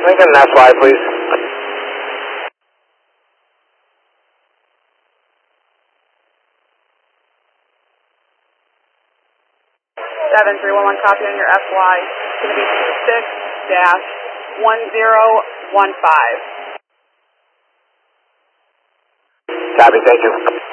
Lincoln, FY, please. 7311, copy on your FY. It's going to be 26-1015. Copy, thank you.